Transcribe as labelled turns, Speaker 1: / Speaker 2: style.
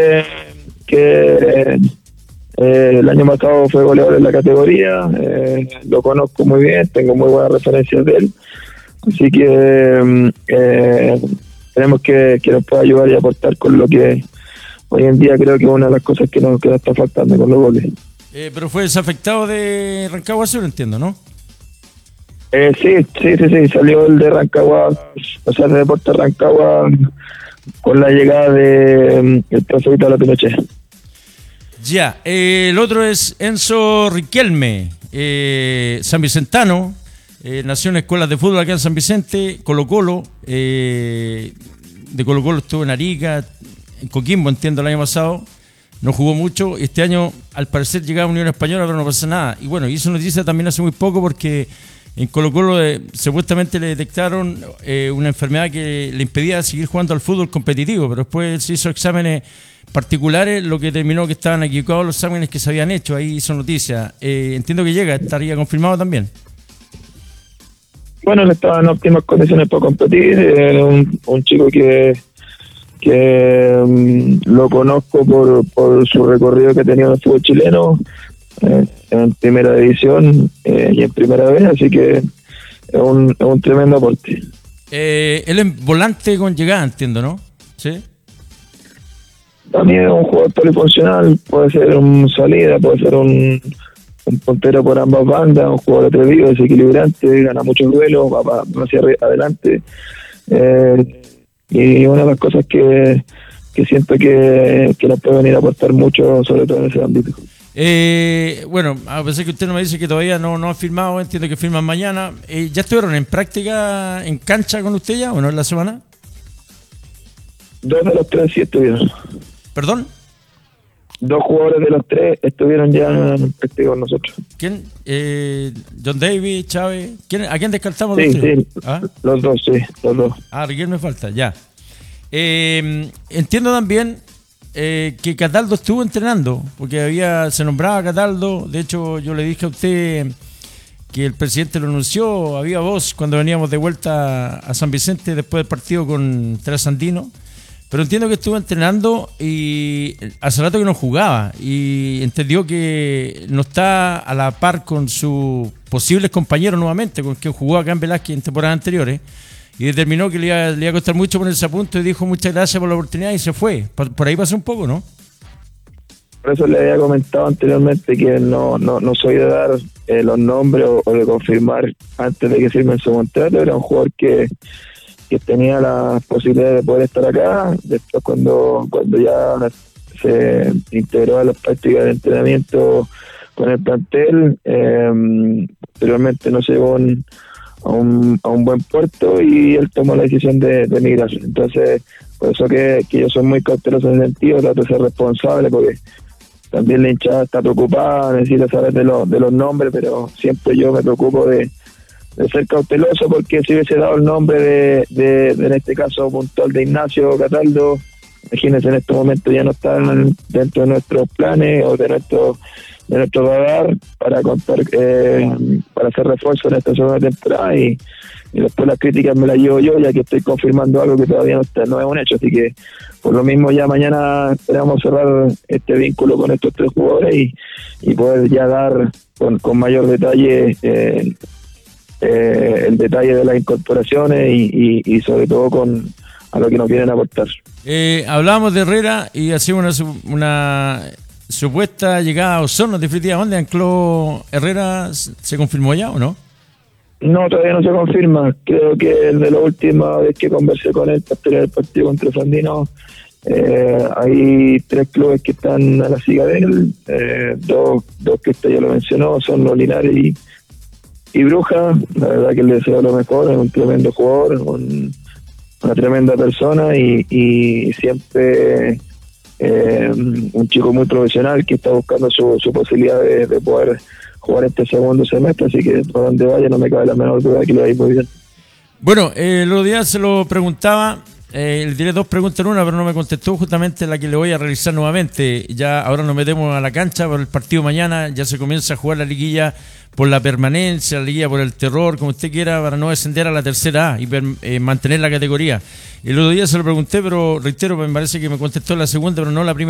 Speaker 1: que el año pasado fue goleador en la categoría, lo conozco muy bien, tengo muy buenas referencias de él, así que tenemos que nos pueda ayudar y aportar con lo que hoy en día creo que es una de las cosas que nos está faltando con los goles.
Speaker 2: Pero fue desafectado de Rancagua, sí lo entiendo, ¿no?
Speaker 1: Sí, salió el de Rancagua, o sea, el de Deportes Rancagua con la llegada de el profesor La Pinochet.
Speaker 2: Ya, el otro es Enzo Riquelme, San Vicentano, nació en escuelas de fútbol acá en San Vicente, Colo-Colo, de Colo-Colo estuvo en Arica, en Coquimbo, entiendo, el año pasado, no jugó mucho, este año al parecer llegaba a Unión Española, pero no pasa nada, y bueno, hizo noticia también hace muy poco porque en Colo-Colo supuestamente le detectaron una enfermedad que le impedía seguir jugando al fútbol competitivo, pero después se hizo exámenes particulares, lo que terminó que estaban equivocados los exámenes que se habían hecho, ahí hizo noticia. Entiendo que llega, estaría confirmado también.
Speaker 1: Bueno, él estaba en óptimas condiciones para competir, un chico que lo conozco por su recorrido que ha tenido en el fútbol chileno, en primera división y en primera vez, así que es un tremendo aporte.
Speaker 2: Él es volante con llegada, entiendo, ¿no? Sí.
Speaker 1: También es un jugador polifuncional, puede ser un salida, puede ser un puntero por ambas bandas, un jugador atrevido, desequilibrante, gana muchos duelos, va hacia adelante. Y una de las cosas que siento que nos puede venir a aportar mucho, sobre todo en ese ámbito.
Speaker 2: Bueno, a pesar que usted no me dice que todavía no ha firmado, entiendo que firman mañana. ¿Ya estuvieron en práctica en cancha con usted ya o no en la semana?
Speaker 1: 2 de los 3 sí estuvieron.
Speaker 2: ¿Perdón?
Speaker 1: 2 jugadores de los 3 estuvieron ya en práctica con nosotros.
Speaker 2: ¿Quién? John Davis, Chávez. ¿A quién descartamos?
Speaker 1: Sí,
Speaker 2: ¿Ah?
Speaker 1: Los dos.
Speaker 2: Riquelme me falta, ya. Entiendo también que Cataldo estuvo entrenando, porque se nombraba a Cataldo. De hecho, yo le dije a usted que el presidente lo anunció, había voz cuando veníamos de vuelta a San Vicente después del partido con Trasandino. Pero entiendo que estuvo entrenando y hace rato que no jugaba y entendió que no está a la par con sus posibles compañeros nuevamente, con quien jugó acá en Velázquez en temporadas anteriores, y determinó que le iba a costar mucho ponerse a punto y dijo muchas gracias por la oportunidad y se fue. Por ahí pasó un poco, ¿no?
Speaker 1: Por eso le había comentado anteriormente que no soy de dar los nombres o de confirmar antes de que firmen su contrato. Era un jugador que tenía la posibilidad de poder estar acá. Después cuando ya se integró a las prácticas de entrenamiento con el plantel, posteriormente nos llevó a un buen puerto y él tomó la decisión de emigrar. Entonces, por eso que yo soy muy cauteloso en ese sentido, trato de ser responsable porque también la hinchada está preocupada, necesita saber de los nombres, pero siempre yo me preocupo de ser cauteloso, porque si hubiese dado el nombre de en este caso puntual de Ignacio Cataldo, imagínense, en este momento ya no están dentro de nuestros planes o de nuestro radar para contar, para hacer refuerzo en esta segunda temporada, y después las críticas me las llevo yo, ya que estoy confirmando algo que todavía no es un hecho. Así que por lo mismo ya mañana esperamos cerrar este vínculo con estos 3 jugadores y poder ya dar con mayor detalle el detalle de las incorporaciones y sobre todo a lo que nos vienen a aportar.
Speaker 2: Hablábamos de Herrera y hacíamos una supuesta llegada a Osorno definitiva. ¿Dónde ancló Herrera? ¿Se confirmó ya o no?
Speaker 1: No, todavía no se confirma. Creo que de la última vez que conversé con él posterior al partido contra Sandino, hay 3 clubes que están a la siga de él, dos que usted ya lo mencionó, son los Linares y Bruja. La verdad que le deseo lo mejor, es un tremendo jugador, una tremenda persona y siempre un chico muy profesional que está buscando su posibilidad de poder jugar este segundo semestre, así que por donde vaya no me cabe la menor duda que le va a ir muy bien.
Speaker 2: Bueno, los días se lo preguntaba, le diré 2 preguntas en una, pero no me contestó justamente la que le voy a realizar nuevamente. Ya ahora nos metemos a la cancha por el partido mañana, ya se comienza a jugar la liguilla por la permanencia, la liguilla por el terror, como usted quiera, para no descender a la tercera A y mantener la categoría. El otro día se lo pregunté, pero reitero, me parece que me contestó la segunda, pero no la primera.